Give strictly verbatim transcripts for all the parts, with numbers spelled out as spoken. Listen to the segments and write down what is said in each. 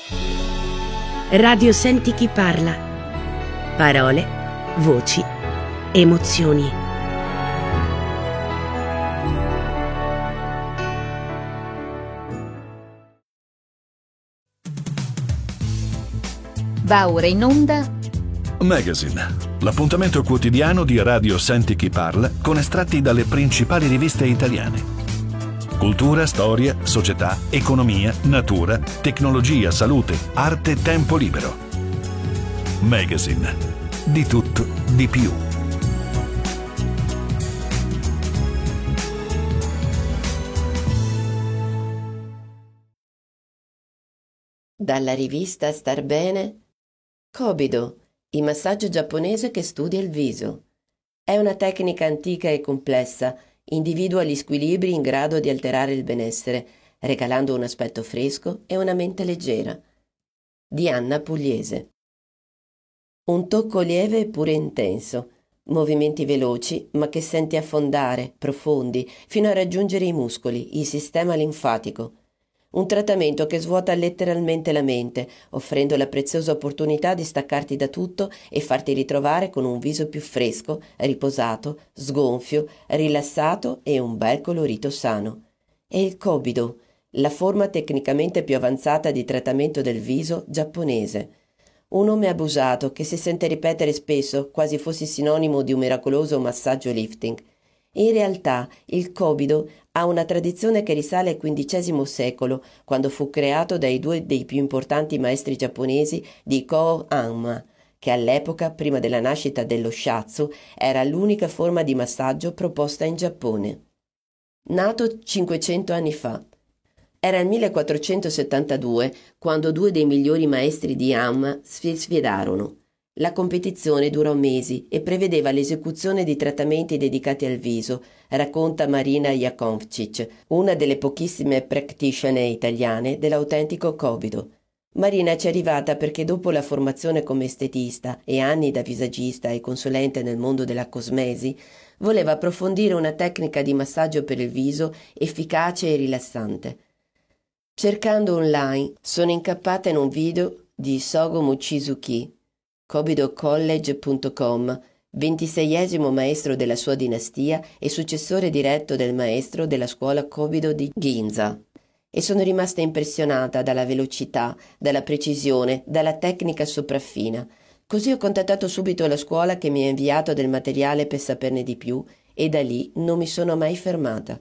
Radio Senti chi parla. Parole, voci, emozioni. Va ora in onda Magazine, l'appuntamento quotidiano di Radio Senti chi parla con estratti dalle principali riviste italiane. Cultura, storia, società, economia, natura, tecnologia, salute, arte, tempo libero. Magazine. Di tutto, di più. Dalla rivista Star Bene, Kobido, il massaggio giapponese che studia il viso. È una tecnica antica e complessa, individua gli squilibri in grado di alterare il benessere, regalando un aspetto fresco e una mente leggera. Di Anna Pugliese. Un tocco lieve eppure intenso, movimenti veloci ma che senti affondare, profondi, fino a raggiungere i muscoli, il sistema linfatico. Un trattamento che svuota letteralmente la mente, offrendo la preziosa opportunità di staccarti da tutto e farti ritrovare con un viso più fresco, riposato, sgonfio, rilassato e un bel colorito sano. È il Kobido, la forma tecnicamente più avanzata di trattamento del viso giapponese. Un nome abusato che si sente ripetere spesso, quasi fosse sinonimo di un miracoloso massaggio lifting. In realtà il Kobido ha una tradizione che risale al quindicesimo secolo, quando fu creato dai due dei più importanti maestri giapponesi di Kō-Hanma, che all'epoca, prima della nascita dello shiatsu, era l'unica forma di massaggio proposta in Giappone. Nato cinquecento anni fa. Era il millequattrocentosettantadue quando due dei migliori maestri di Hanma si sfidarono. La competizione durò mesi e prevedeva l'esecuzione di trattamenti dedicati al viso, racconta Marina Jakovčić, una delle pochissime practitioner italiane dell'autentico Kobido. Marina ci è arrivata perché dopo la formazione come estetista e anni da visagista e consulente nel mondo della cosmesi, voleva approfondire una tecnica di massaggio per il viso efficace e rilassante. Cercando online, sono incappata in un video di Sogo Mochizuki, kobido college punto com, ventiseiesimo maestro della sua dinastia e successore diretto del maestro della scuola Kobido di Ginza. E sono rimasta impressionata dalla velocità, dalla precisione, dalla tecnica sopraffina. Così ho contattato subito la scuola che mi ha inviato del materiale per saperne di più e da lì non mi sono mai fermata.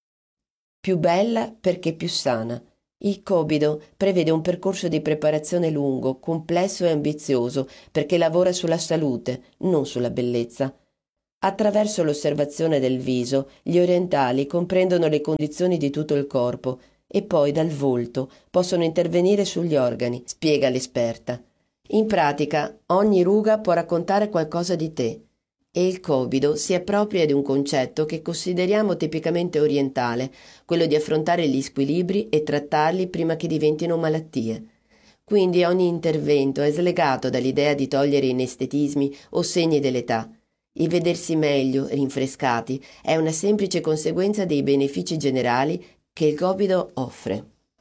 Più bella perché più sana. Il Kobido prevede un percorso di preparazione lungo, complesso e ambizioso perché lavora sulla salute, non sulla bellezza. Attraverso l'osservazione del viso, gli orientali comprendono le condizioni di tutto il corpo e poi dal volto possono intervenire sugli organi, spiega l'esperta. In pratica, ogni ruga può raccontare qualcosa di te. E il Kobido si appropria di un concetto che consideriamo tipicamente orientale, quello di affrontare gli squilibri e trattarli prima che diventino malattie. Quindi ogni intervento è slegato dall'idea di togliere inestetismi o segni dell'età. Il vedersi meglio, rinfrescati, è una semplice conseguenza dei benefici generali che il Kobido offre.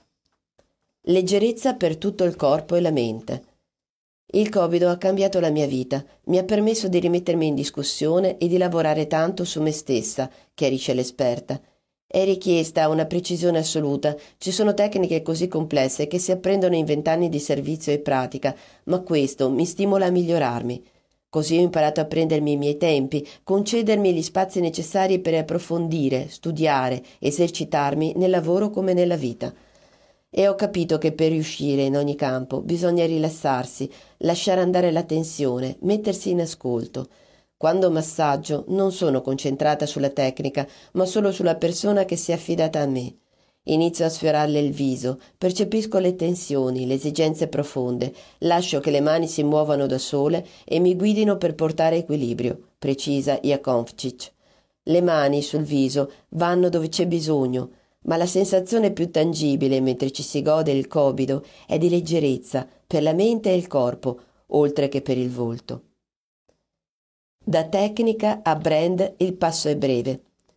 Leggerezza per tutto il corpo e la mente. Il Kobido ha cambiato la mia vita, mi ha permesso di rimettermi in discussione e di lavorare tanto su me stessa, chiarisce l'esperta. È richiesta una precisione assoluta, ci sono tecniche così complesse che si apprendono in vent'anni di servizio e pratica, ma questo mi stimola a migliorarmi. Così ho imparato a prendermi i miei tempi, concedermi gli spazi necessari per approfondire, studiare, esercitarmi nel lavoro come nella vita. E ho capito che per riuscire in ogni campo bisogna rilassarsi, lasciare andare la tensione, mettersi in ascolto. Quando massaggio non sono concentrata sulla tecnica, ma solo sulla persona che si è affidata a me. Inizio a sfiorarle il viso, percepisco le tensioni, le esigenze profonde, lascio che le mani si muovano da sole e mi guidino per portare equilibrio, precisa Jakovčić. Le mani sul viso vanno dove c'è bisogno, ma la sensazione più tangibile mentre ci si gode il Kobido è di leggerezza per la mente e il corpo, oltre che per il volto. Da tecnica a brand il passo è breve.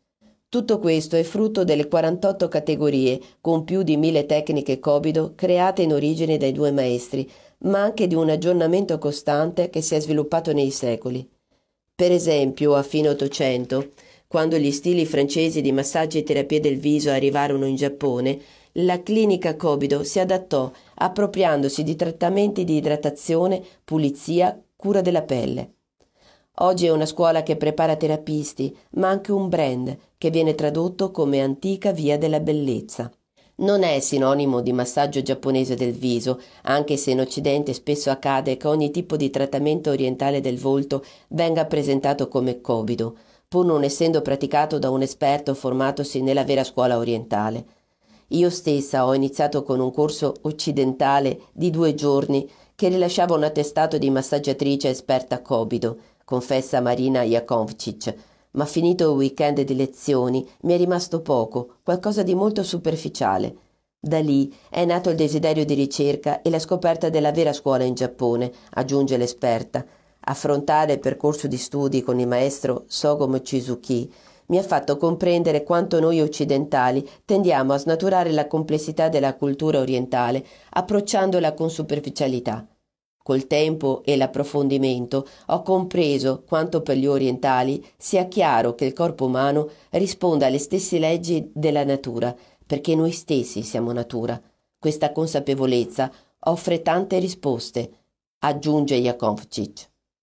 Tutto questo è frutto delle quarantotto categorie con più di mille tecniche Kobido create in origine dai due maestri, ma anche di un aggiornamento costante che si è sviluppato nei secoli. Per esempio, a fine Ottocento, quando gli stili francesi di massaggi e terapie del viso arrivarono in Giappone, la clinica Kobido si adattò appropriandosi di trattamenti di idratazione, pulizia, cura della pelle. Oggi è una scuola che prepara terapisti, ma anche un brand che viene tradotto come antica via della bellezza. Non è sinonimo di massaggio giapponese del viso, anche se in Occidente spesso accade che ogni tipo di trattamento orientale del volto venga presentato come Kobido, pur non essendo praticato da un esperto formatosi nella vera scuola orientale. Io stessa ho iniziato con un corso occidentale di due giorni che rilasciava un attestato di massaggiatrice esperta Kobido, confessa Marina Jakovčić, ma finito il weekend di lezioni mi è rimasto poco, qualcosa di molto superficiale. Da lì è nato il desiderio di ricerca e la scoperta della vera scuola in Giappone, aggiunge l'esperta. Affrontare il percorso di studi con il maestro Sogo Mochizuki mi ha fatto comprendere quanto noi occidentali tendiamo a snaturare la complessità della cultura orientale, approcciandola con superficialità. Col tempo e l'approfondimento ho compreso quanto per gli orientali sia chiaro che il corpo umano risponda alle stesse leggi della natura, perché noi stessi siamo natura. Questa consapevolezza offre tante risposte, aggiunge Jakovčić.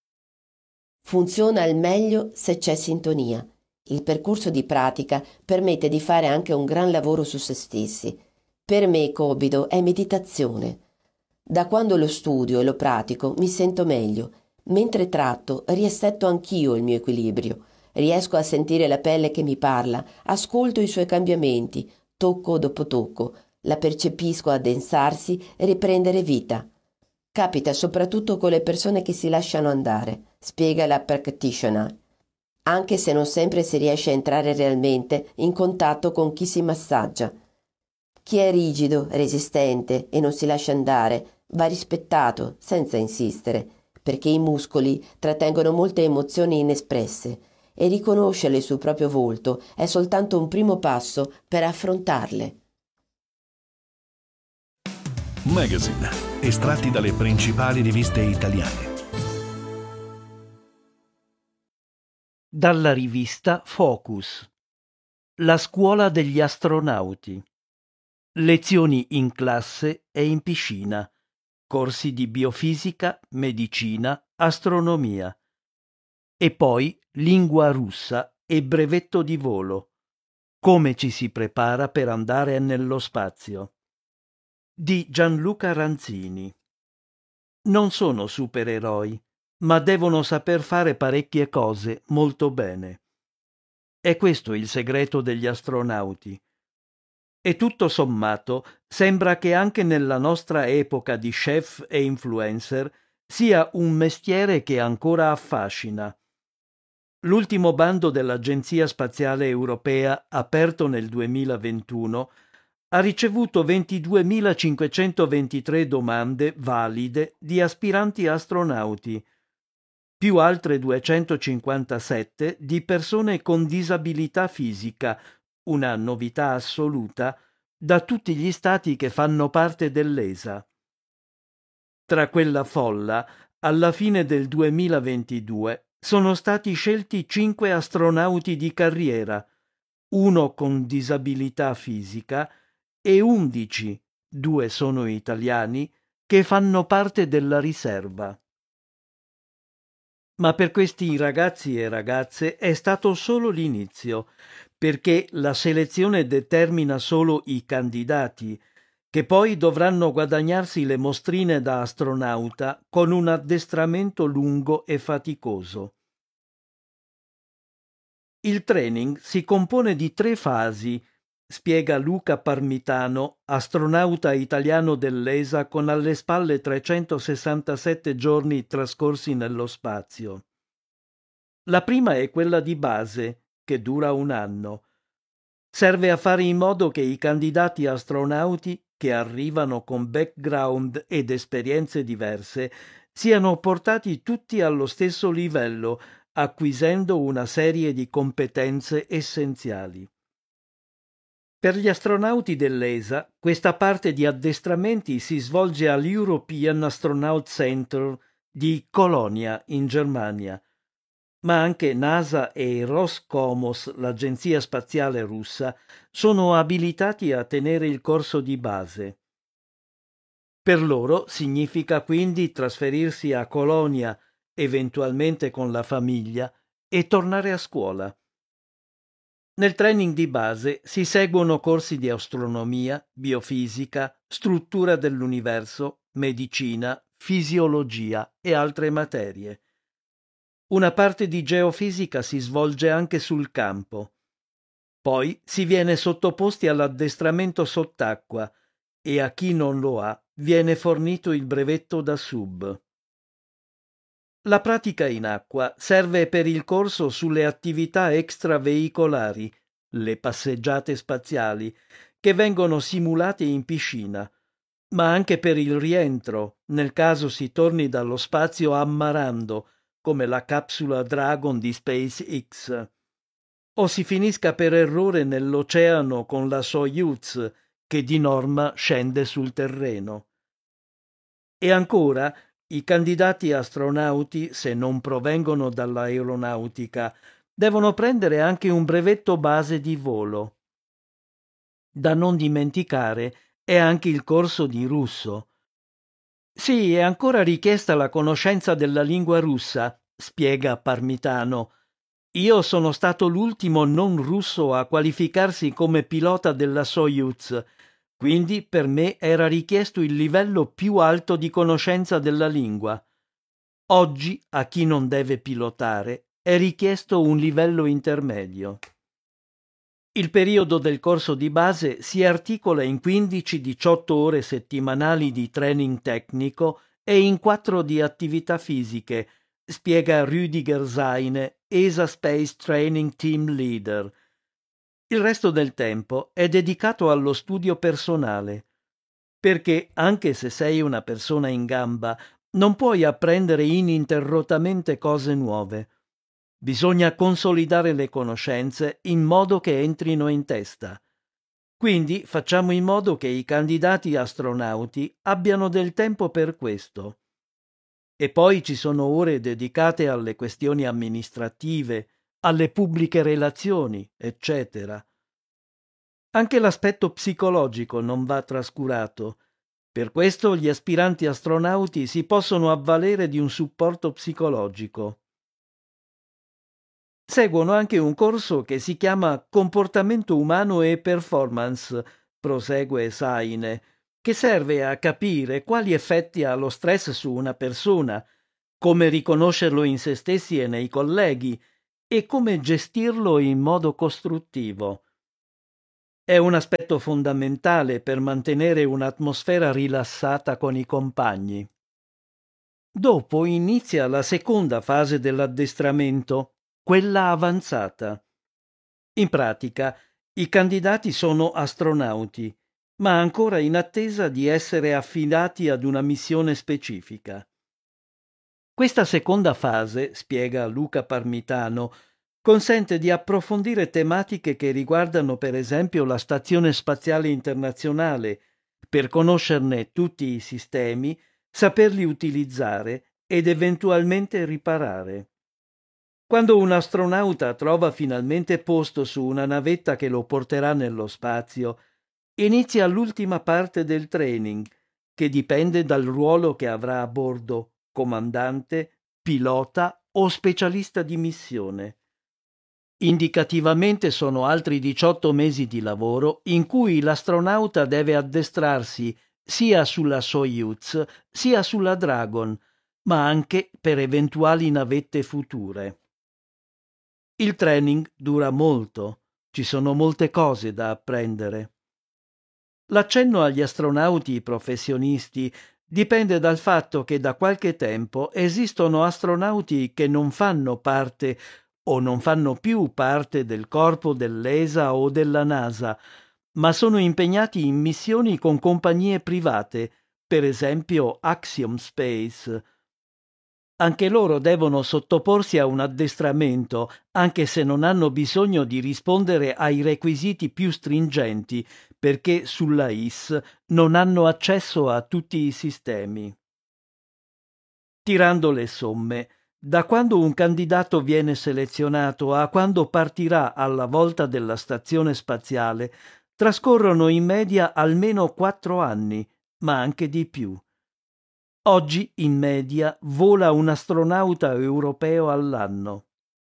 Funziona al meglio se c'è sintonia. Il percorso di pratica permette di fare anche un gran lavoro su se stessi. Per me Kobido è meditazione. Da quando lo studio e lo pratico mi sento meglio. Mentre tratto riassetto anch'io il mio equilibrio. Riesco a sentire la pelle che mi parla, ascolto i suoi cambiamenti, tocco dopo tocco, la percepisco addensarsi e riprendere vita. Capita soprattutto con le persone che si lasciano andare, spiega la practitioner, anche se non sempre si riesce a entrare realmente in contatto con chi si massaggia. Chi è rigido, resistente e non si lascia andare va rispettato senza insistere, perché i muscoli trattengono molte emozioni inespresse e riconoscerle sul proprio volto è soltanto un primo passo per affrontarle. Magazine, estratti dalle principali riviste italiane. Dalla rivista Focus. La scuola degli astronauti. Lezioni in classe e in piscina. Corsi di biofisica, medicina, astronomia. E poi lingua russa e brevetto di volo. Come ci si prepara per andare nello spazio. Di Gianluca Ranzini. Non sono supereroi, ma devono saper fare parecchie cose molto bene. È questo il segreto degli astronauti. E tutto sommato sembra che anche nella nostra epoca di chef e influencer sia un mestiere che ancora affascina. L'ultimo bando dell'Agenzia Spaziale Europea, aperto nel duemilaventuno, ha ricevuto ventiduemilacinquecentoventitré domande valide di aspiranti astronauti, più altre duecentocinquantasette di persone con disabilità fisica, una novità assoluta, da tutti gli stati che fanno parte dell'E S A. Tra quella folla, alla fine del duemilaventidue, sono stati scelti cinque astronauti di carriera, uno con disabilità fisica e undici, due sono italiani, che fanno parte della riserva. Ma per questi ragazzi e ragazze è stato solo l'inizio, perché la selezione determina solo i candidati, che poi dovranno guadagnarsi le mostrine da astronauta con un addestramento lungo e faticoso. Il training si compone di tre fasi, spiega Luca Parmitano, astronauta italiano dell'E S A con alle spalle trecentosessantasette giorni trascorsi nello spazio. La prima è quella di base, che dura un anno. Serve a fare in modo che i candidati astronauti, che arrivano con background ed esperienze diverse, siano portati tutti allo stesso livello, acquisendo una serie di competenze essenziali. Per gli astronauti dell'E S A, questa parte di addestramenti si svolge all'European Astronaut Center di Colonia, in Germania, ma anche NASA e Roscosmos, l'agenzia spaziale russa, sono abilitati a tenere il corso di base. Per loro significa quindi trasferirsi a Colonia, eventualmente con la famiglia, e tornare a scuola. Nel training di base si seguono corsi di astronomia, biofisica, struttura dell'universo, medicina, fisiologia e altre materie. Una parte di geofisica si svolge anche sul campo. Poi si viene sottoposti all'addestramento sott'acqua e a chi non lo ha viene fornito il brevetto da sub. La pratica in acqua serve per il corso sulle attività extraveicolari, le passeggiate spaziali, che vengono simulate in piscina, ma anche per il rientro, nel caso si torni dallo spazio ammarando, come la capsula Dragon di SpaceX, o si finisca per errore nell'oceano con la Soyuz, che di norma scende sul terreno. E ancora, i candidati astronauti, se non provengono dall'aeronautica, devono prendere anche un brevetto base di volo. Da non dimenticare è anche il corso di russo. Sì, è ancora richiesta la conoscenza della lingua russa, spiega Parmitano. Io sono stato l'ultimo non russo a qualificarsi come pilota della Soyuz, quindi per me era richiesto il livello più alto di conoscenza della lingua. Oggi, a chi non deve pilotare, è richiesto un livello intermedio. Il periodo del corso di base si articola in quindici diciotto ore settimanali di training tecnico e in quattro di attività fisiche, spiega Rüdiger Seine, E S A Space Training Team Leader. Il resto del tempo è dedicato allo studio personale, perché anche se sei una persona in gamba, non puoi apprendere ininterrottamente cose nuove. Bisogna consolidare le conoscenze in modo che entrino in testa. Quindi facciamo in modo che i candidati astronauti abbiano del tempo per questo. E poi ci sono ore dedicate alle questioni amministrative, alle pubbliche relazioni, eccetera. Anche l'aspetto psicologico non va trascurato. Per questo gli aspiranti astronauti si possono avvalere di un supporto psicologico. Seguono anche un corso che si chiama Comportamento umano e performance, prosegue Saine, che serve a capire quali effetti ha lo stress su una persona, come riconoscerlo in se stessi e nei colleghi, e come gestirlo in modo costruttivo. È un aspetto fondamentale per mantenere un'atmosfera rilassata con i compagni. Dopo inizia la seconda fase dell'addestramento, quella avanzata. In pratica, i candidati sono astronauti, ma ancora in attesa di essere affidati ad una missione specifica. Questa seconda fase, spiega Luca Parmitano, consente di approfondire tematiche che riguardano per esempio la Stazione Spaziale Internazionale, per conoscerne tutti i sistemi, saperli utilizzare ed eventualmente riparare. Quando un astronauta trova finalmente posto su una navetta che lo porterà nello spazio, inizia l'ultima parte del training, che dipende dal ruolo che avrà a bordo, comandante, pilota o specialista di missione. Indicativamente sono altri diciotto mesi di lavoro in cui l'astronauta deve addestrarsi sia sulla Soyuz sia sulla Dragon, ma anche per eventuali navette future. Il training dura molto, ci sono molte cose da apprendere. L'accenno agli astronauti professionisti dipende dal fatto che da qualche tempo esistono astronauti che non fanno parte o non fanno più parte del corpo dell'E S A o della NASA, ma sono impegnati in missioni con compagnie private, per esempio Axiom Space. Anche loro devono sottoporsi a un addestramento, anche se non hanno bisogno di rispondere ai requisiti più stringenti, perché sulla I S non hanno accesso a tutti i sistemi. Tirando le somme, da quando un candidato viene selezionato a quando partirà alla volta della stazione spaziale, trascorrono in media almeno quattro anni, ma anche di più. Oggi, in media, vola un astronauta europeo all'anno.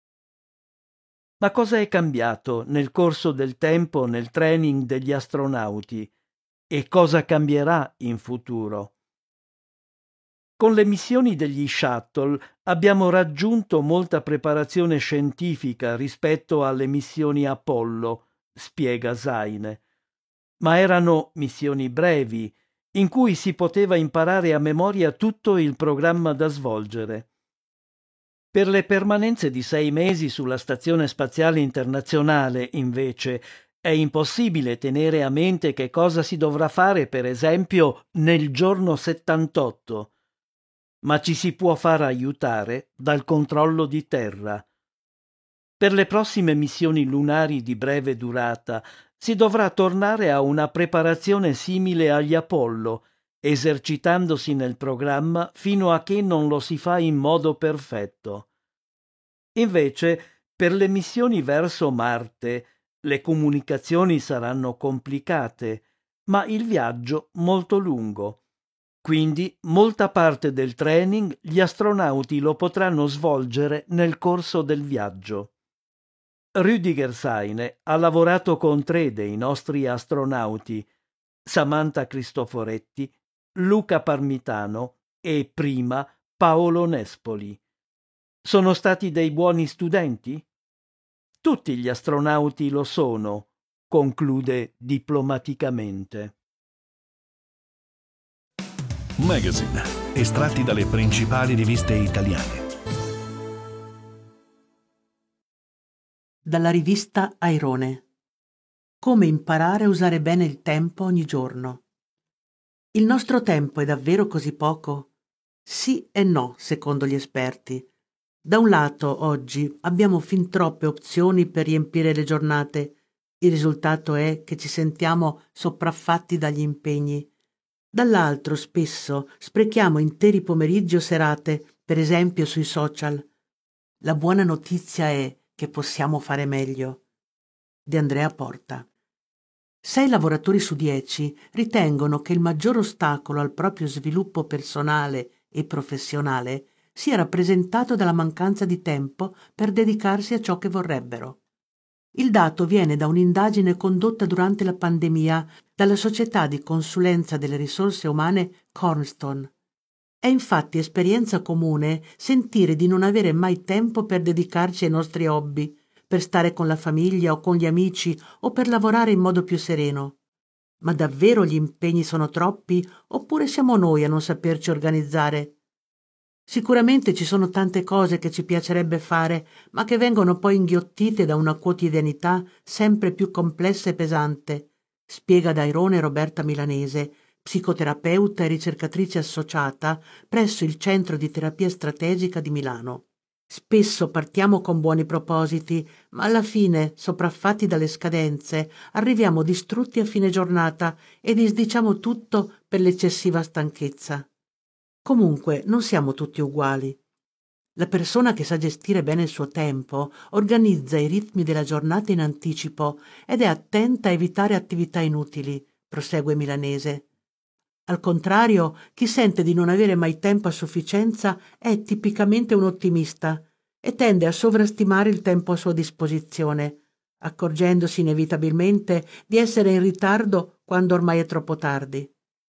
Ma cosa è cambiato nel corso del tempo nel training degli astronauti? E cosa cambierà in futuro? Con le missioni degli shuttle abbiamo raggiunto molta preparazione scientifica rispetto alle missioni Apollo, spiega Saine. Ma erano missioni brevi, in cui si poteva imparare a memoria tutto il programma da svolgere. Per le permanenze di sei mesi sulla Stazione Spaziale Internazionale, invece, è impossibile tenere a mente che cosa si dovrà fare, per esempio, nel giorno settantotto. Ma ci si può far aiutare dal controllo di terra. Per le prossime missioni lunari di breve durata si dovrà tornare a una preparazione simile agli Apollo, esercitandosi nel programma fino a che non lo si fa in modo perfetto. Invece, per le missioni verso Marte, le comunicazioni saranno complicate, ma il viaggio molto lungo. Quindi molta parte del training gli astronauti lo potranno svolgere nel corso del viaggio. Rüdiger Saine ha lavorato con tre dei nostri astronauti, Samantha Cristoforetti, Luca Parmitano e prima Paolo Nespoli. Sono stati dei buoni studenti? Tutti gli astronauti lo sono, conclude diplomaticamente. Magazine, estratti dalle principali riviste italiane. Dalla rivista Airone. Come imparare a usare bene il tempo ogni giorno. Il nostro tempo è davvero così poco? Sì e no, secondo gli esperti. Da un lato, oggi abbiamo fin troppe opzioni per riempire le giornate. Il risultato è che ci sentiamo sopraffatti dagli impegni. Dall'altro, spesso sprechiamo interi pomeriggi o serate, per esempio sui social. La buona notizia è che possiamo fare meglio. Di Andrea Porta. Sei lavoratori su dieci ritengono che il maggior ostacolo al proprio sviluppo personale e professionale sia rappresentato dalla mancanza di tempo per dedicarsi a ciò che vorrebbero. Il dato viene da un'indagine condotta durante la pandemia dalla società di consulenza delle risorse umane Cornerstone. È infatti esperienza comune sentire di non avere mai tempo per dedicarci ai nostri hobby, per stare con la famiglia o con gli amici o per lavorare in modo più sereno. Ma davvero gli impegni sono troppi oppure siamo noi a non saperci organizzare? Sicuramente ci sono tante cose che ci piacerebbe fare, ma che vengono poi inghiottite da una quotidianità sempre più complessa e pesante, spiega da Airone Roberta Milanese, psicoterapeuta e ricercatrice associata presso il Centro di Terapia Strategica di Milano. Spesso partiamo con buoni propositi, ma alla fine, sopraffatti dalle scadenze, arriviamo distrutti a fine giornata e disdiciamo tutto per l'eccessiva stanchezza. Comunque, non siamo tutti uguali. La persona che sa gestire bene il suo tempo organizza i ritmi della giornata in anticipo ed è attenta a evitare attività inutili, prosegue Milanese. Al contrario, chi sente di non avere mai tempo a sufficienza è tipicamente un ottimista e tende a sovrastimare il tempo a sua disposizione, accorgendosi inevitabilmente di essere in ritardo quando ormai è troppo tardi.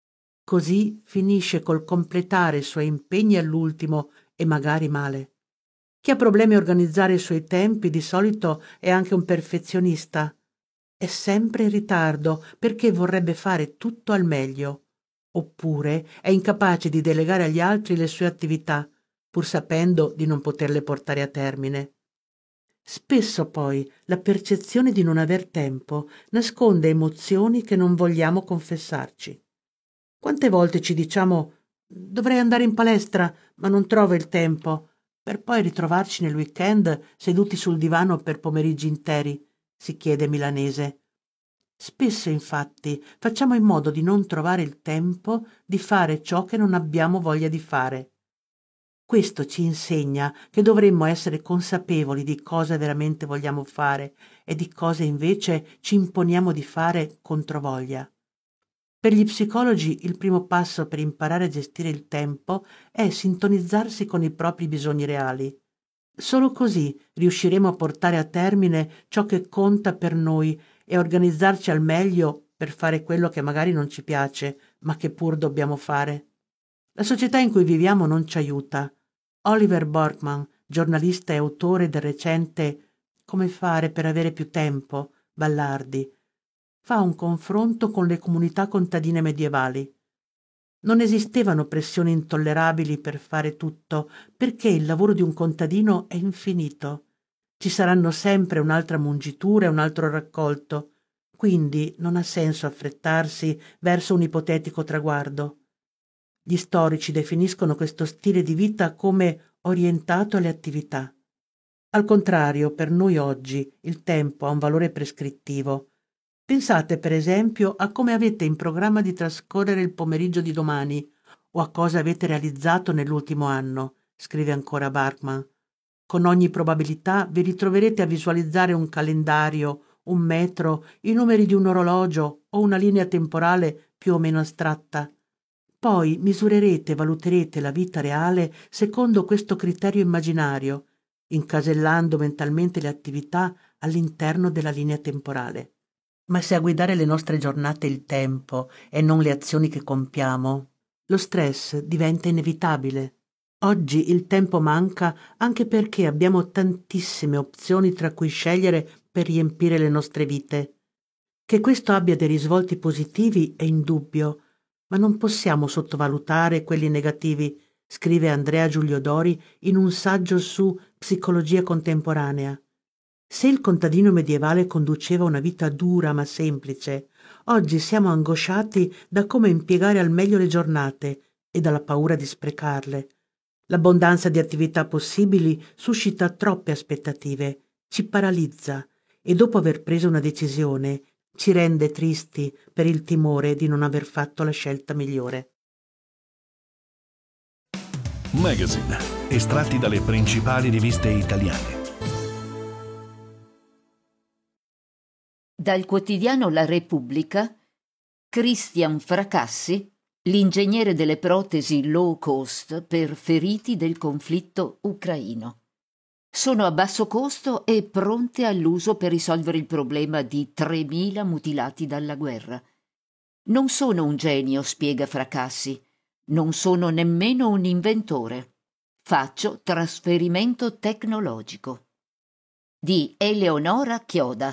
Così finisce col completare i suoi impegni all'ultimo e magari male. Chi ha problemi a organizzare i suoi tempi di solito è anche un perfezionista. È sempre in ritardo perché vorrebbe fare tutto al meglio. Oppure è incapace di delegare agli altri le sue attività, pur sapendo di non poterle portare a termine. Spesso poi la percezione di non aver tempo nasconde emozioni che non vogliamo confessarci. Quante volte ci diciamo Dovrei andare in palestra, ma non trovo il tempo, per poi ritrovarci nel weekend seduti sul divano per pomeriggi interi, si chiede milanese. Spesso, infatti, facciamo in modo di non trovare il tempo di fare ciò che non abbiamo voglia di fare. Questo ci insegna che dovremmo essere consapevoli di cosa veramente vogliamo fare e di cosa invece ci imponiamo di fare controvoglia. Per gli psicologi il primo passo per imparare a gestire il tempo è sintonizzarsi con i propri bisogni reali. Solo così riusciremo a portare a termine ciò che conta per noi e a organizzarci al meglio per fare quello che magari non ci piace, ma che pur dobbiamo fare. La società in cui viviamo non ci aiuta. Oliver Burkeman, giornalista e autore del recente Come fare per avere più tempo, Ballardi, fa un confronto con le comunità contadine medievali. Non esistevano pressioni intollerabili per fare tutto, perché il lavoro di un contadino è infinito. Ci saranno sempre un'altra mungitura e un altro raccolto, quindi non ha senso affrettarsi verso un ipotetico traguardo. Gli storici definiscono questo stile di vita come orientato alle attività. Al contrario, per noi oggi il tempo ha un valore prescrittivo. Pensate per esempio a come avete in programma di trascorrere il pomeriggio di domani o a cosa avete realizzato nell'ultimo anno, scrive ancora Bachmann. Con ogni probabilità vi ritroverete a visualizzare un calendario, un metro, i numeri di un orologio o una linea temporale più o meno astratta. Poi misurerete e valuterete la vita reale secondo questo criterio immaginario, incasellando mentalmente le attività all'interno della linea temporale. Ma se a guidare le nostre giornate è il tempo e non le azioni che compiamo, lo stress diventa inevitabile. Oggi il tempo manca anche perché abbiamo tantissime opzioni tra cui scegliere per riempire le nostre vite. Che questo abbia dei risvolti positivi è indubbio, ma non possiamo sottovalutare quelli negativi, scrive Andrea Giuliodori in un saggio su psicologia contemporanea. Se il contadino medievale conduceva una vita dura ma semplice, oggi siamo angosciati da come impiegare al meglio le giornate e dalla paura di sprecarle. L'abbondanza di attività possibili suscita troppe aspettative, ci paralizza e dopo aver preso una decisione ci rende tristi per il timore di non aver fatto la scelta migliore. Magazine, estratti dalle principali riviste italiane. Dal quotidiano La Repubblica, Christian Fracassi, l'ingegnere delle protesi low cost per feriti del conflitto ucraino. Sono a basso costo e pronte all'uso per risolvere il problema di tremila mutilati dalla guerra. Non sono un genio, spiega Fracassi, non sono nemmeno un inventore. Faccio trasferimento tecnologico. Di Eleonora Chioda.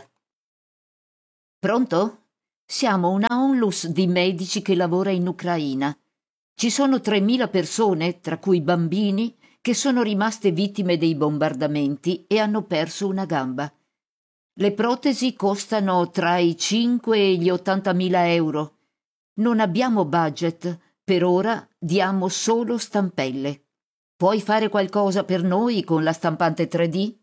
Pronto? Siamo una onlus di medici che lavora in Ucraina. Ci sono tremila persone, tra cui bambini, che sono rimaste vittime dei bombardamenti e hanno perso una gamba. Le protesi costano tra i cinque e gli ottantamila euro. Non abbiamo budget, per ora diamo solo stampelle. Puoi fare qualcosa per noi con la stampante tre D?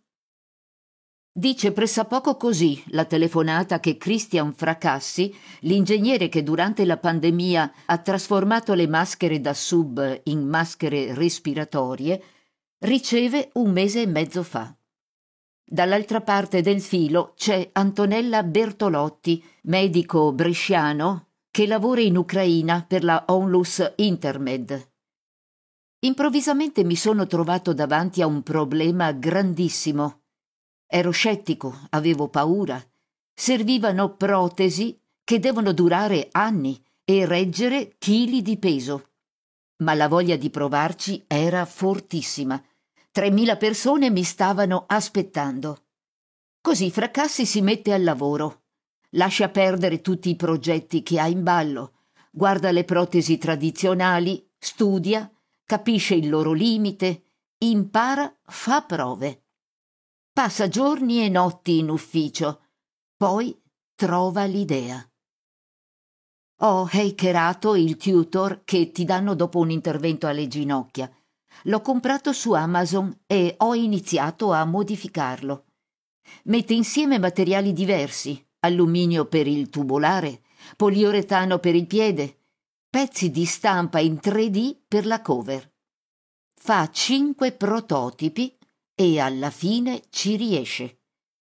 Dice pressappoco così la telefonata che Christian Fracassi, l'ingegnere che durante la pandemia ha trasformato le maschere da sub in maschere respiratorie, riceve un mese e mezzo fa. Dall'altra parte del filo c'è Antonella Bertolotti, medico bresciano, che lavora in Ucraina per la Onlus Intermed. Improvvisamente mi sono trovato davanti a un problema grandissimo. Ero scettico, avevo paura. Servivano protesi che devono durare anni e reggere chili di peso. Ma la voglia di provarci era fortissima. Tremila persone mi stavano aspettando. Così Fracassi si mette al lavoro. Lascia perdere tutti i progetti che ha in ballo. Guarda le protesi tradizionali, studia, capisce il loro limite, impara, fa prove. Passa giorni e notti in ufficio, poi trova l'idea. Ho hackerato il tutor che ti danno dopo un intervento alle ginocchia. L'ho comprato su Amazon e ho iniziato a modificarlo. Mette insieme materiali diversi, alluminio per il tubolare, poliuretano per il piede, pezzi di stampa in tre D per la cover. Fa cinque prototipi e alla fine ci riesce.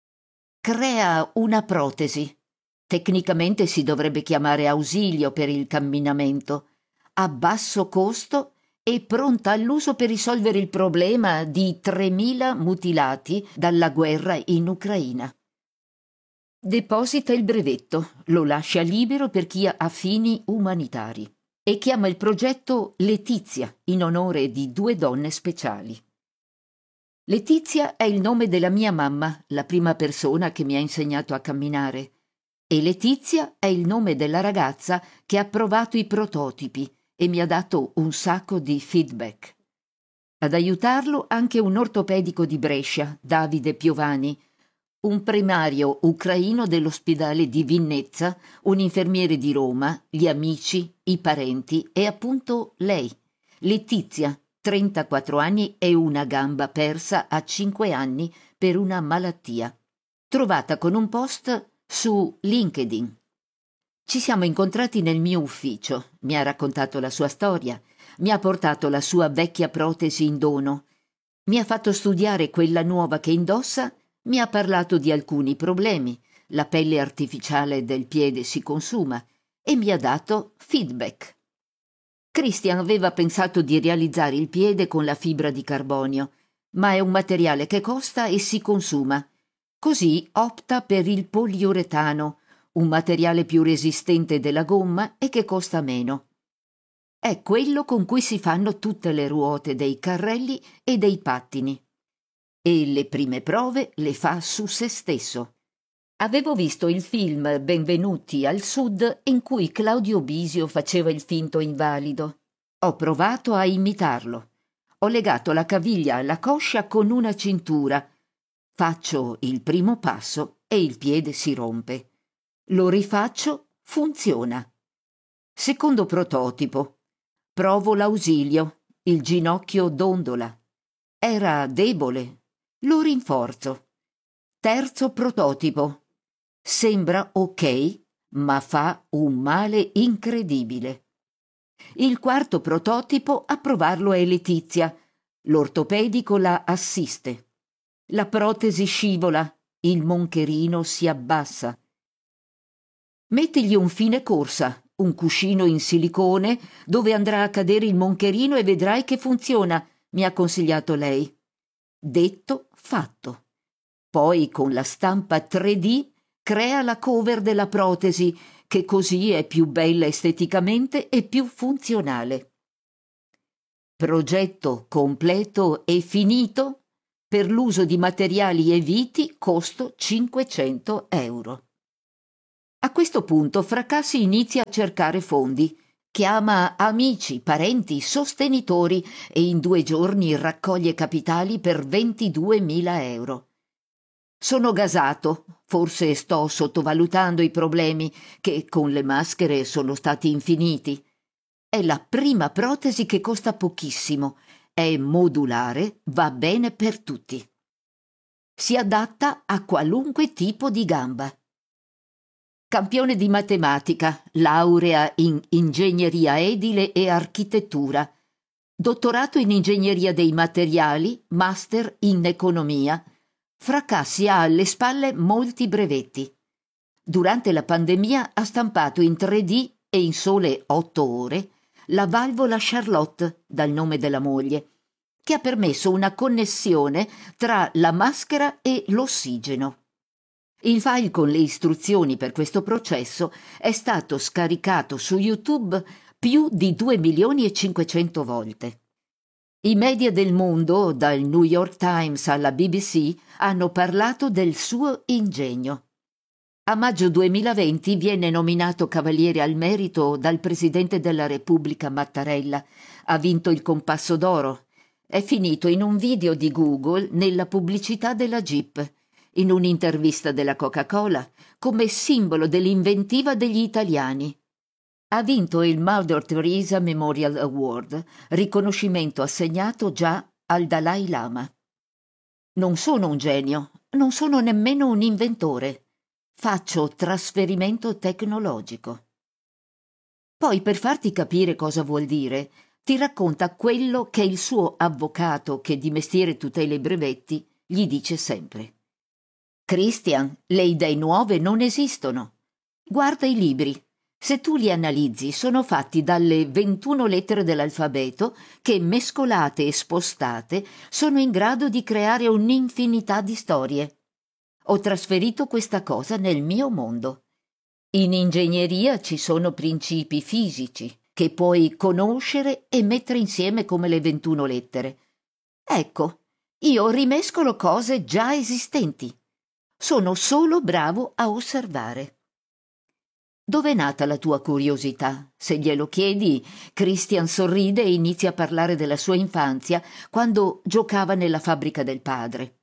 Crea una protesi. Tecnicamente si dovrebbe chiamare ausilio per il camminamento, a basso costo e pronta all'uso per risolvere il problema di tremila mutilati dalla guerra in Ucraina. Deposita il brevetto, lo lascia libero per chi ha fini umanitari e chiama il progetto Letizia in onore di due donne speciali. Letizia è il nome della mia mamma, la prima persona che mi ha insegnato a camminare, e Letizia è il nome della ragazza che ha provato i prototipi e mi ha dato un sacco di feedback. Ad aiutarlo anche un ortopedico di Brescia, Davide Piovani, un primario ucraino dell'ospedale di Vinnezza, un infermiere di Roma, gli amici, i parenti e appunto lei, Letizia, trentaquattro anni e una gamba persa a cinque anni per una malattia, trovata con un post su LinkedIn. Ci siamo incontrati nel mio ufficio, mi ha raccontato la sua storia, mi ha portato la sua vecchia protesi in dono, mi ha fatto studiare quella nuova che indossa, mi ha parlato di alcuni problemi, la pelle artificiale del piede si consuma e mi ha dato feedback. Christian aveva pensato di realizzare il piede con la fibra di carbonio, ma è un materiale che costa e si consuma. Così opta per il poliuretano, un materiale più resistente della gomma e che costa meno. È quello con cui si fanno tutte le ruote dei carrelli e dei pattini. E le prime prove le fa su se stesso. Avevo visto il film Benvenuti al Sud in cui Claudio Bisio faceva il finto invalido. Ho provato a imitarlo. Ho legato la caviglia alla coscia con una cintura. Faccio il primo passo e il piede si rompe. Lo rifaccio, funziona. Secondo prototipo. Provo l'ausilio, il ginocchio dondola. Era debole. Lo rinforzo. Terzo prototipo. Sembra ok, ma fa un male incredibile. Il quarto prototipo a provarlo è Letizia. L'ortopedico la assiste. La protesi scivola, il moncherino si abbassa. Mettigli un fine corsa, un cuscino in silicone dove andrà a cadere il moncherino e vedrai che funziona, mi ha consigliato lei. Detto, fatto. Poi con la stampa tre D crea la cover della protesi, che così è più bella esteticamente e più funzionale. Progetto completo e finito. Per l'uso di materiali e viti costo cinquecento euro. A questo punto Fracassi inizia a cercare fondi, chiama amici, parenti, sostenitori e in due giorni raccoglie capitali per ventiduemila euro. Sono gasato, forse sto sottovalutando i problemi che con le maschere sono stati infiniti. È la prima protesi che costa pochissimo, è modulare, va bene per tutti. Si adatta a qualunque tipo di gamba. Campione di matematica, laurea in ingegneria edile e architettura, dottorato in ingegneria dei materiali, master in economia. Fracassi ha alle spalle molti brevetti. Durante la pandemia ha stampato in tre D e in sole otto ore la valvola Charlotte, dal nome della moglie, che ha permesso una connessione tra la maschera e l'ossigeno. Il file con le istruzioni per questo processo è stato scaricato su YouTube più di due milioni e cinquecento volte. I media del mondo, dal New York Times alla B B C, hanno parlato del suo ingegno. A maggio duemilaventi viene nominato Cavaliere al Merito dal Presidente della Repubblica Mattarella. Ha vinto il Compasso d'Oro. È finito in un video di Google nella pubblicità della Jeep, in un'intervista della Coca-Cola, come simbolo dell'inventiva degli italiani. ha vinto il Mother Teresa Memorial Award, riconoscimento assegnato già al Dalai Lama. Non sono un genio, non sono nemmeno un inventore. Faccio trasferimento tecnologico. Poi, per farti capire cosa vuol dire, ti racconta quello che il suo avvocato, che di mestiere tutela i brevetti, gli dice sempre. Christian, le idee nuove non esistono. Guarda i libri. Se tu li analizzi, sono fatti dalle ventuno lettere dell'alfabeto che, mescolate e spostate, sono in grado di creare un'infinità di storie. Ho trasferito questa cosa nel mio mondo. In ingegneria ci sono principi fisici che puoi conoscere e mettere insieme come le ventuno lettere. Ecco, io rimescolo cose già esistenti. Sono solo bravo a osservare. Dov'è nata la tua curiosità? Se glielo chiedi, Christian sorride e inizia a parlare della sua infanzia quando giocava nella fabbrica del padre.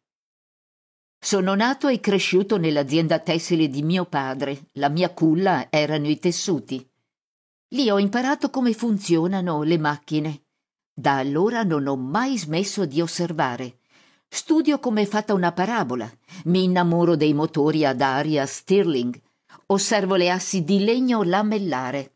Sono nato e cresciuto nell'azienda tessile di mio padre. La mia culla erano i tessuti. Lì ho imparato come funzionano le macchine. Da allora non ho mai smesso di osservare. Studio come è fatta una parabola. Mi innamoro dei motori ad aria Stirling. Osservo le assi di legno lamellare.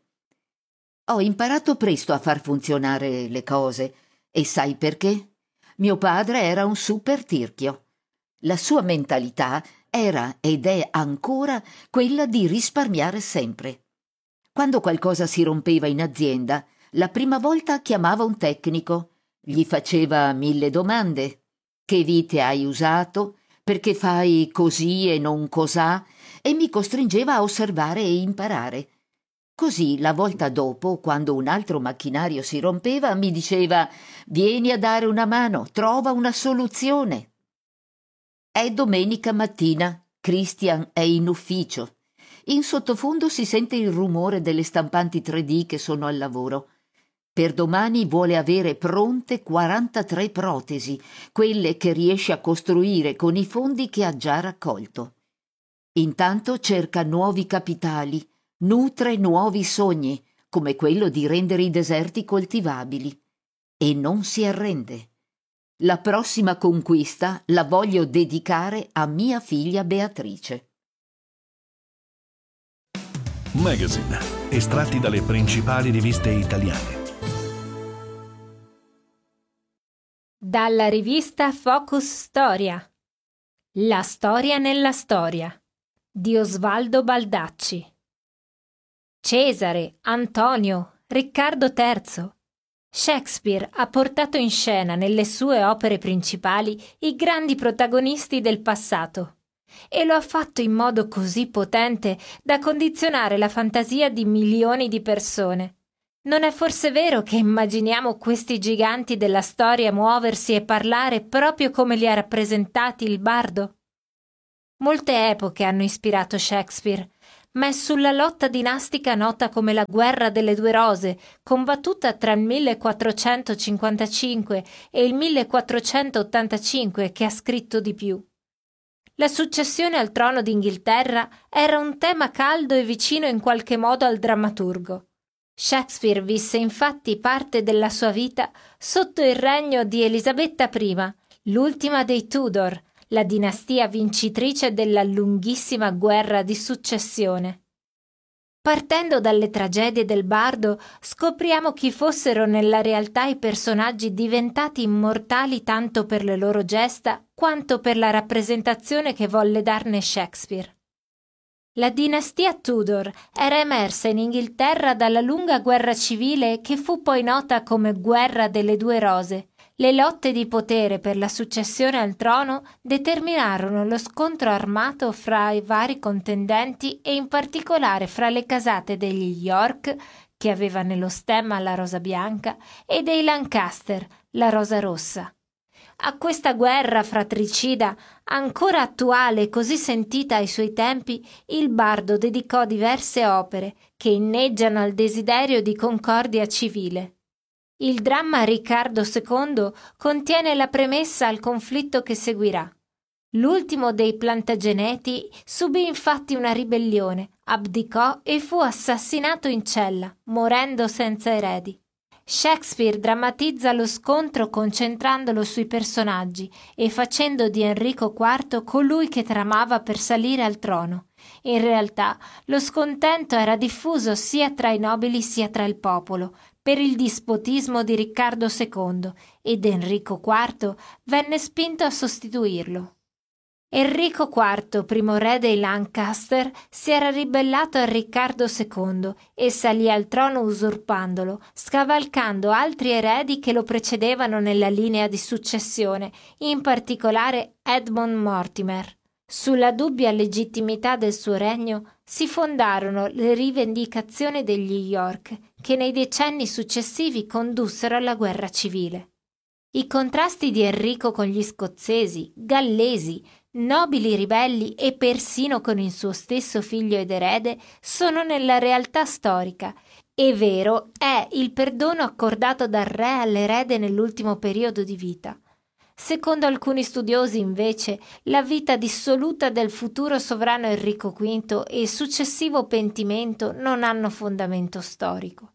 Ho imparato presto a far funzionare le cose. E sai perché? Mio padre era un super tirchio. La sua mentalità era ed è ancora quella di risparmiare sempre. Quando qualcosa si rompeva in azienda, la prima volta chiamava un tecnico, gli faceva mille domande. Che vite hai usato? Perché fai così e non cosà? E mi costringeva a osservare e imparare. Così, la volta dopo, quando un altro macchinario si rompeva, mi diceva: «Vieni a dare una mano, trova una soluzione». È domenica mattina, Christian è in ufficio. In sottofondo si sente il rumore delle stampanti tre D che sono al lavoro. Per domani vuole avere pronte quarantatré protesi, quelle che riesce a costruire con i fondi che ha già raccolto. Intanto cerca nuovi capitali, nutre nuovi sogni, come quello di rendere i deserti coltivabili. E non si arrende. La prossima conquista la voglio dedicare a mia figlia Beatrice. Magazine, estratti dalle principali riviste italiane. Dalla rivista Focus Storia. La storia nella storia di Osvaldo Baldacci. Cesare, Antonio, Riccardo terzo. Shakespeare ha portato in scena nelle sue opere principali i grandi protagonisti del passato e lo ha fatto in modo così potente da condizionare la fantasia di milioni di persone. Non è forse vero che immaginiamo questi giganti della storia muoversi e parlare proprio come li ha rappresentati il bardo? Molte epoche hanno ispirato Shakespeare, ma è sulla lotta dinastica nota come la Guerra delle Due Rose, combattuta tra il millequattrocentocinquantacinque e il millequattrocentottantacinque, che ha scritto di più. La successione al trono d'Inghilterra era un tema caldo e vicino in qualche modo al drammaturgo. Shakespeare visse infatti parte della sua vita sotto il regno di Elisabetta prima, l'ultima dei Tudor, la dinastia vincitrice della lunghissima guerra di successione. Partendo dalle tragedie del bardo, scopriamo chi fossero nella realtà i personaggi diventati immortali tanto per le loro gesta quanto per la rappresentazione che volle darne Shakespeare. La dinastia Tudor era emersa in Inghilterra dalla lunga guerra civile che fu poi nota come Guerra delle Due Rose. Le lotte di potere per la successione al trono determinarono lo scontro armato fra i vari contendenti e in particolare fra le casate degli York, che aveva nello stemma la rosa bianca, e dei Lancaster, la rosa rossa. A questa guerra fratricida, ancora attuale e così sentita ai suoi tempi, il bardo dedicò diverse opere che inneggiano al desiderio di concordia civile. Il dramma Riccardo secondo contiene la premessa al conflitto che seguirà. L'ultimo dei Plantageneti subì infatti una ribellione, abdicò e fu assassinato in cella, morendo senza eredi. Shakespeare drammatizza lo scontro concentrandolo sui personaggi e facendo di Enrico quarto colui che tramava per salire al trono. In realtà lo scontento era diffuso sia tra i nobili sia tra il popolo per il dispotismo di Riccardo secondo ed Enrico quarto venne spinto a sostituirlo. Enrico quarto, primo re dei Lancaster, si era ribellato a Riccardo secondo e salì al trono usurpandolo, scavalcando altri eredi che lo precedevano nella linea di successione, in particolare Edmund Mortimer. Sulla dubbia legittimità del suo regno si fondarono le rivendicazioni degli York, che nei decenni successivi condussero alla guerra civile. I contrasti di Enrico con gli scozzesi, gallesi, nobili ribelli e persino con il suo stesso figlio ed erede sono nella realtà storica. E vero è il perdono accordato dal re all'erede nell'ultimo periodo di vita. Secondo alcuni studiosi, invece, la vita dissoluta del futuro sovrano Enrico quinto e il successivo pentimento non hanno fondamento storico.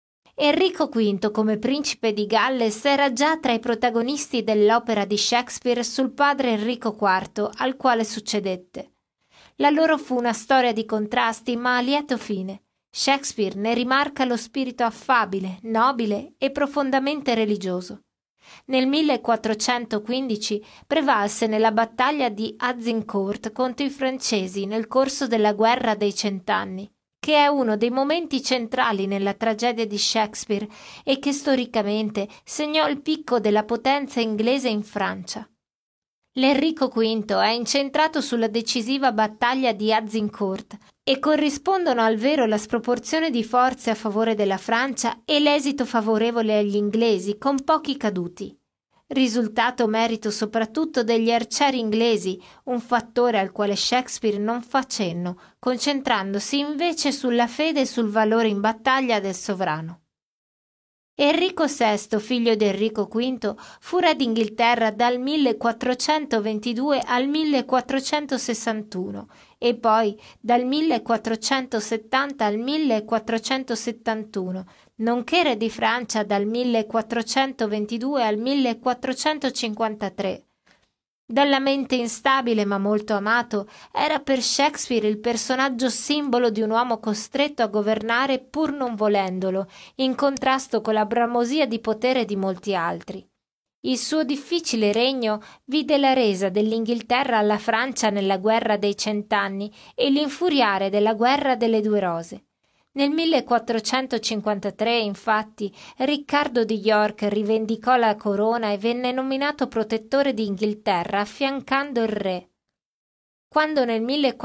Enrico quinto, come principe di Galles, era già tra i protagonisti dell'opera di Shakespeare sul padre Enrico quarto, al quale succedette. La loro fu una storia di contrasti, ma a lieto fine. Shakespeare ne rimarca lo spirito affabile, nobile e profondamente religioso. Nel millequattrocentoquindici prevalse nella battaglia di Azincourt contro i francesi nel corso della guerra dei cent'anni, che è uno dei momenti centrali nella tragedia di Shakespeare e che storicamente segnò il picco della potenza inglese in Francia. L'Enrico quinto è incentrato sulla decisiva battaglia di Azincourt e corrispondono al vero la sproporzione di forze a favore della Francia e l'esito favorevole agli inglesi con pochi caduti. Risultato merito soprattutto degli arcieri inglesi, un fattore al quale Shakespeare non fa cenno, concentrandosi invece sulla fede e sul valore in battaglia del sovrano. Enrico sesto, figlio di Enrico quinto, fu re d'Inghilterra dal millequattrocentoventidue al millequattrocentosessantuno e poi dal millequattrocentosettanta al millequattrocentosettantuno, nonché re di Francia dal millequattrocentoventidue al millequattrocentocinquantatré. Dalla mente instabile ma molto amato, era per Shakespeare il personaggio simbolo di un uomo costretto a governare pur non volendolo, in contrasto con la bramosia di potere di molti altri. Il suo difficile regno vide la resa dell'Inghilterra alla Francia nella guerra dei cent'anni e l'infuriare della guerra delle due rose. Nel millequattrocentocinquantatré, infatti, Riccardo di York rivendicò la corona e venne nominato protettore d'Inghilterra affiancando il re. Quando nel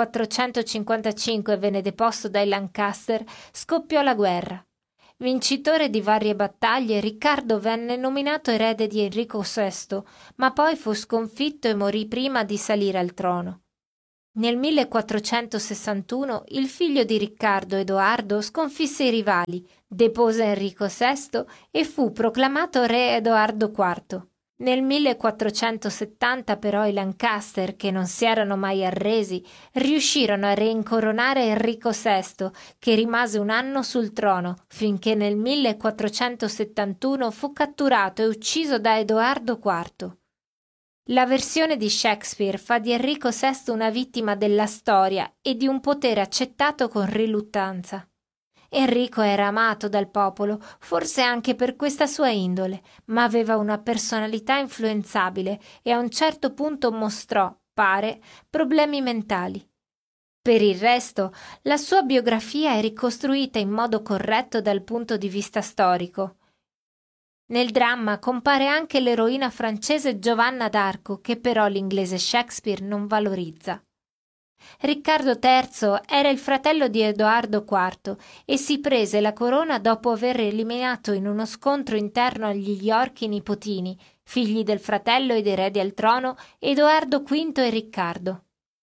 millequattrocentocinquantacinque venne deposto dai Lancaster, scoppiò la guerra. Vincitore di varie battaglie, Riccardo venne nominato erede di Enrico sesto, ma poi fu sconfitto e morì prima di salire al trono. Nel millequattrocentosessantuno il figlio di Riccardo, Edoardo, sconfisse i rivali, depose Enrico sesto e fu proclamato re Edoardo quarto. Nel millequattrocentosettanta però i Lancaster, che non si erano mai arresi, riuscirono a reincoronare Enrico sesto, che rimase un anno sul trono, finché nel millequattrocentosettantuno fu catturato e ucciso da Edoardo quarto. La versione di Shakespeare fa di Enrico sesto una vittima della storia e di un potere accettato con riluttanza. Enrico era amato dal popolo, forse anche per questa sua indole, ma aveva una personalità influenzabile e a un certo punto mostrò, pare, problemi mentali. Per il resto, la sua biografia è ricostruita in modo corretto dal punto di vista storico. Nel dramma compare anche l'eroina francese Giovanna d'Arco, che però l'inglese Shakespeare non valorizza. Riccardo terzo era il fratello di Edoardo quarto e si prese la corona dopo aver eliminato in uno scontro interno agli York i nipotini, figli del fratello ed eredi al trono, Edoardo quinto e Riccardo.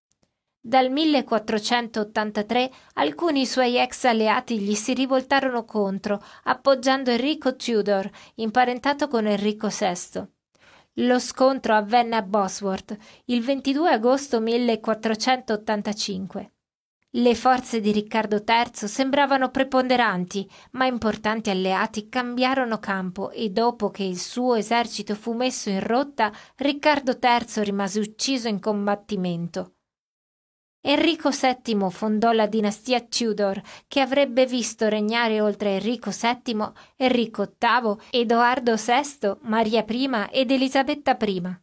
Dal millequattrocentottantatré alcuni suoi ex alleati gli si rivoltarono contro, appoggiando Enrico Tudor, imparentato con Enrico sesto. Lo scontro avvenne a Bosworth il ventidue agosto millequattrocentottantacinque. Le forze di Riccardo terzo sembravano preponderanti, ma importanti alleati cambiarono campo e dopo che il suo esercito fu messo in rotta, Riccardo terzo rimase ucciso in combattimento. Enrico settimo fondò la dinastia Tudor, che avrebbe visto regnare oltre Enrico settimo, Enrico ottavo, Edoardo sesto, Maria I ed Elisabetta I.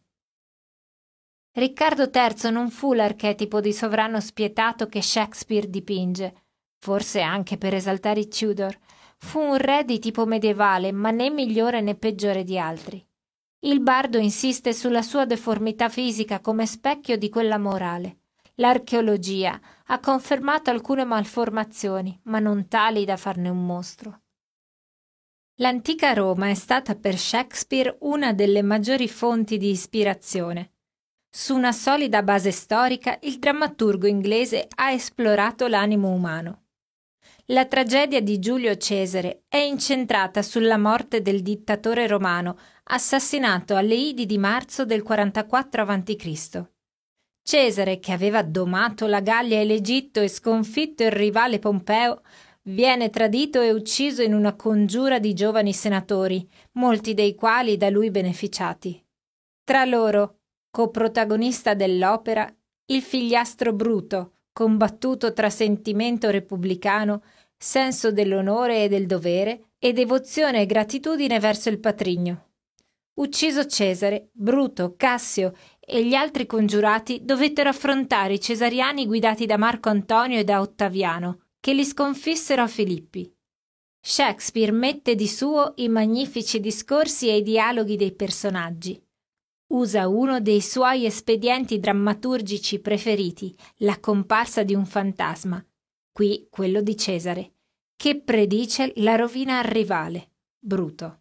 Riccardo terzo non fu l'archetipo di sovrano spietato che Shakespeare dipinge, forse anche per esaltare i Tudor. Fu un re di tipo medievale, ma né migliore né peggiore di altri. Il bardo insiste sulla sua deformità fisica come specchio di quella morale. L'archeologia ha confermato alcune malformazioni, ma non tali da farne un mostro. L'antica Roma è stata per Shakespeare una delle maggiori fonti di ispirazione. Su una solida base storica, il drammaturgo inglese ha esplorato l'animo umano. La tragedia di Giulio Cesare è incentrata sulla morte del dittatore romano, assassinato alle Idi di marzo del quarantaquattro avanti Cristo Cesare, che aveva domato la Gallia e l'Egitto e sconfitto il rivale Pompeo, viene tradito e ucciso in una congiura di giovani senatori, molti dei quali da lui beneficiati. Tra loro, coprotagonista dell'opera, il figliastro Bruto, combattuto tra sentimento repubblicano, senso dell'onore e del dovere, e devozione e gratitudine verso il patrigno. Ucciso Cesare, Bruto, Cassio e gli altri congiurati dovettero affrontare i cesariani guidati da Marco Antonio e da Ottaviano, che li sconfissero a Filippi. Shakespeare mette di suo i magnifici discorsi e i dialoghi dei personaggi. Usa uno dei suoi espedienti drammaturgici preferiti, la comparsa di un fantasma, qui quello di Cesare, che predice la rovina al rivale, Bruto.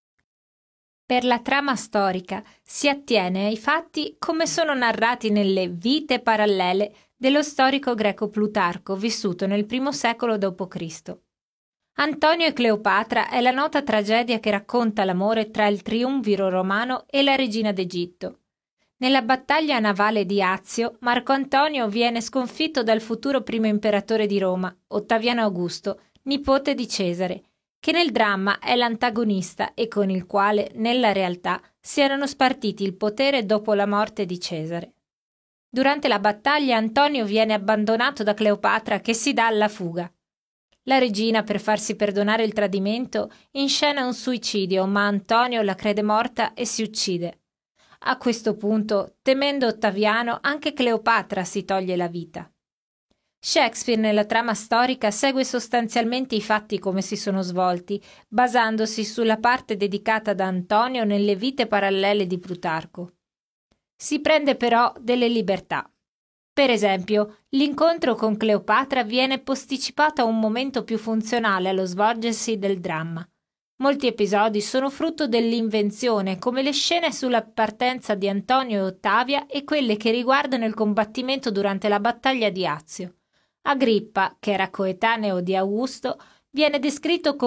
Per la trama storica si attiene ai fatti come sono narrati nelle Vite parallele dello storico greco Plutarco, vissuto nel primo secolo dopo Cristo Antonio e Cleopatra è la nota tragedia che racconta l'amore tra il triumviro romano e la regina d'Egitto. Nella battaglia navale di Azio, Marco Antonio viene sconfitto dal futuro primo imperatore di Roma, Ottaviano Augusto, nipote di Cesare, che nel dramma è l'antagonista e con il quale, nella realtà, si erano spartiti il potere dopo la morte di Cesare. Durante la battaglia Antonio viene abbandonato da Cleopatra, che si dà alla fuga. La regina, per farsi perdonare il tradimento, inscena un suicidio, ma Antonio la crede morta e si uccide. A questo punto, temendo Ottaviano, anche Cleopatra si toglie la vita. Shakespeare nella trama storica segue sostanzialmente i fatti come si sono svolti, basandosi sulla parte dedicata da Antonio nelle Vite parallele di Plutarco. Si prende però delle libertà. Per esempio, l'incontro con Cleopatra viene posticipato a un momento più funzionale allo svolgersi del dramma. Molti episodi sono frutto dell'invenzione, come le scene sulla partenza di Antonio e Ottavia e quelle che riguardano il combattimento durante la battaglia di Azio. Agrippa, che era coetaneo di Augusto, viene descritto come